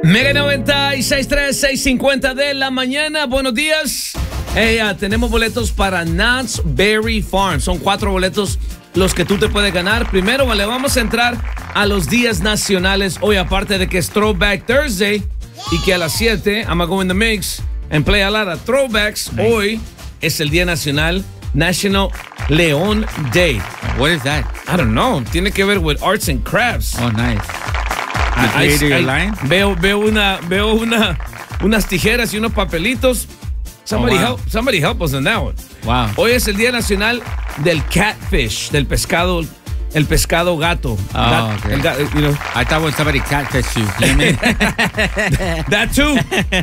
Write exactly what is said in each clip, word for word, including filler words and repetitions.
Mega noventa y seis tres, seis cincuenta de la mañana. Buenos días. Hey, uh, tenemos boletos para Knott's Berry Farm. Son cuatro boletos los que tú te puedes ganar. Primero, le vamos a entrar a los días nacionales hoy, aparte de que es Throwback Thursday y que a las siete, I'm gonna go in the mix and play a lot of throwbacks. Nice. Hoy es el Día Nacional National León Day. What is that? I don't know. Tiene que ver with arts and crafts. Oh, nice. I, I, your I, line? Veo, veo una, veo una, unas tijeras y unos papelitos. Somebody, oh, wow. help, somebody help us on that one. Wow. Hoy es el Día Nacional del Catfish, del pescado, el pescado gato. Oh, Gat, okay. el, you know. I thought when somebody catfished you. You know what I mean? That too.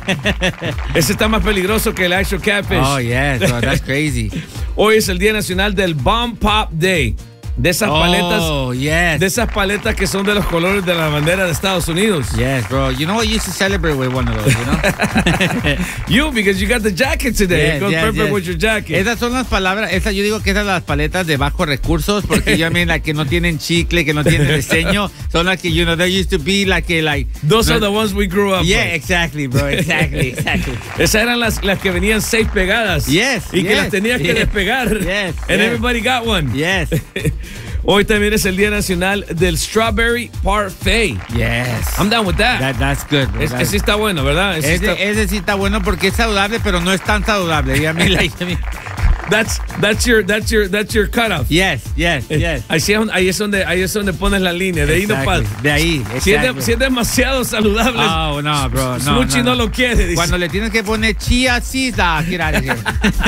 Ese está más peligroso que el actual catfish. Oh, yes. Oh, that's crazy. Hoy es el Día Nacional del Bomb Pop Day. De esas oh, paletas, yes. de esas paletas que son de los colores de la bandera de Estados Unidos. Yes, bro. You know what? You used to celebrate with one of those, you know? You, because you got the jacket today. Yes, It goes yes, perfect yes. with your jacket. Esas son las palabras, esas yo digo que esas son las paletas de bajos recursos, porque yo, I mean, like, que no tienen chicle, que no tienen diseño, son las que, you know, there used to be like, like... Those no, are the ones we grew up Yeah, with. exactly, bro, exactly, exactly. Esas eran las, las que venían seis pegadas. Yes, Y que yes, las tenías que yes, despegar. Yes, And yes. everybody got one. Yes. Hoy también es el Día Nacional del Strawberry Parfait. Yes. I'm down with that. That that's good, bro. Es, That's- ese está bueno, ¿verdad? Ese Ese, está- ese sí está bueno porque es saludable, pero no es tan saludable. I mean, like, I mean, that's, that's, your, that's, your, that's your cutoff. yes, yes, yes. Ahí, sí es- ahí, es donde, ahí es donde pones la línea. De ahí no Exactly. pasa. De ahí, Si es, de- exactly. si es demasiado saludable, Oh, no, bro. No, Smoochie no, no, no. lo quiere. Dice. Cuando le tienes que poner chia seeds, nah, get out of here.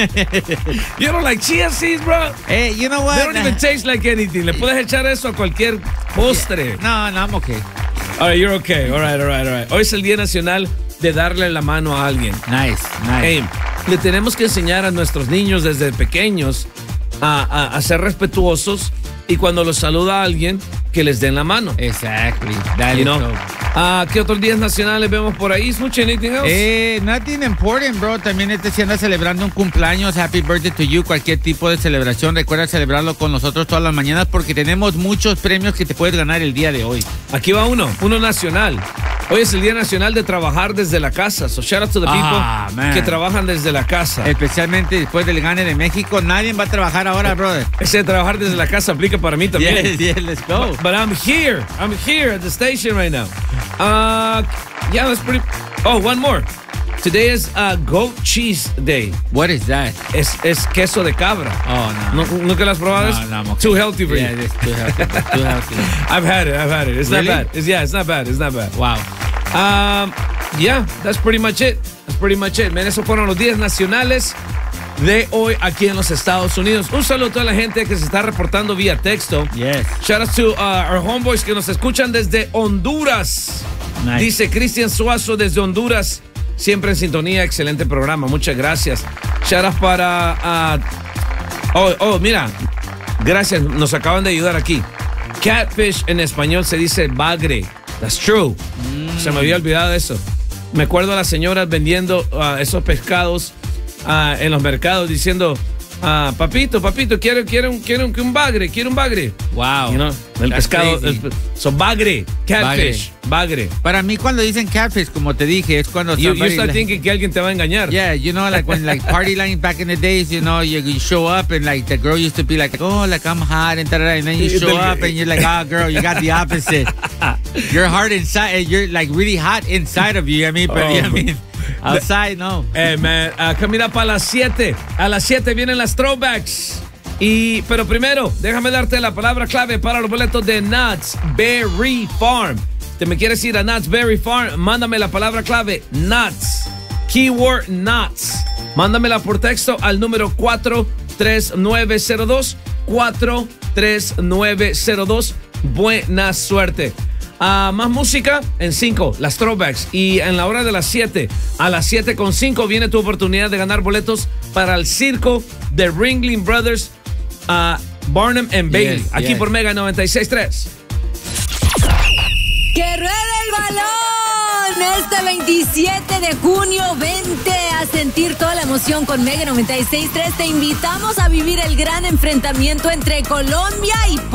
You don't like chia seeds, bro? Hey, you know what? They don't even taste like anything. Le puedes echar eso a cualquier postre. No, no, I'm okay. All right, you're okay. All right, all right, all right. Hoy es el Día Nacional de darle la mano a alguien. Nice, nice. Hey, le tenemos que enseñar a nuestros niños desde pequeños a, a, a ser respetuosos y cuando los saluda a alguien, que les den la mano. Exactly. That You is know? so. Ah, ¿qué otros días nacionales vemos por ahí? Smoochie, anything else? Eh, nothing important, bro. También este se anda celebrando un cumpleaños. Happy birthday to you. Cualquier tipo de celebración, recuerda celebrarlo con nosotros todas las mañanas porque tenemos muchos premios que te puedes ganar el día de hoy. Aquí va uno, uno nacional. Hoy es el Día Nacional de trabajar desde la casa. So shout out to the people Ah, man. que trabajan desde la casa. Especialmente después del gane de México. Nadie va a trabajar ahora, brother. Ese de trabajar desde la casa aplica para mí también. Yes, yes, let's go. But I'm here. I'm here at the station right now. Uh, yeah, that's pretty. Oh, one more. Today is uh, Goat Cheese Day. What is that? Es, es queso de cabra. Oh, no. ¿No- ¿Nunca lo has probado? No, no, I'm okay. Too healthy for Yeah, you. it's too healthy. Too healthy. I've had it. I've had it. It's Really? not bad. It's, yeah, it's not bad. It's not bad. Wow. Um, yeah, that's pretty much it. That's pretty much it. Man, esos fueron los días nacionales de hoy aquí en los Estados Unidos. Un saludo a toda la gente que se está reportando vía texto. Yes. Shout out to uh, our homeboys que nos escuchan desde Honduras. Nice. Dice Cristian Suazo desde Honduras. Siempre en sintonía. Excelente programa. Muchas gracias. Shout out para... uh, oh, oh, mira. Gracias. Nos acaban de ayudar aquí. Catfish en español se dice bagre. That's true. Se me había olvidado eso. Me acuerdo a las señoras vendiendo uh, esos pescados uh, en los mercados diciendo, uh, papito, papito, quiero, quiero, un, quiero un, un bagre, quiero un bagre. Wow. You know, el That's pescado, crazy. el, so bagre, catfish, bagre. Para mí, cuando dicen catfish, como te dije, es cuando You, you somebody, start like- thinking que alguien te va a engañar. Yeah, you know, like when like party lines back in the days, you know, you, you show up and like the girl used to be like, oh, like I'm hot and da-da-da, and then you show up and you're like, oh, girl, you got the opposite. You're hard inside, you're like really hot inside of you. I mean, but Oh. I mean, outside, no. Eh, man, uh, camina para las siete. A las siete vienen las throwbacks. Y, pero primero, déjame darte la palabra clave para los boletos de Knott's Berry Farm. ¿Te me quieres ir a Knott's Berry Farm? Mándame la palabra clave Knott's. Keyword Knott's. Mándamela por texto al número cuatro tres nueve cero dos. cuatro tres nueve cero dos. Buena suerte. Uh, más música en cinco, las throwbacks. Y en la hora de las siete, a las siete con cinco viene tu oportunidad de ganar boletos para el circo de Ringling Brothers, uh, Barnum and Bailey. Yes, Aquí yes. por Mega noventa y seis tres. ¡Que ruede el balón! Este veintisiete de junio, vente a sentir toda la emoción con Mega noventa y seis tres. Te invitamos a vivir el gran enfrentamiento entre Colombia y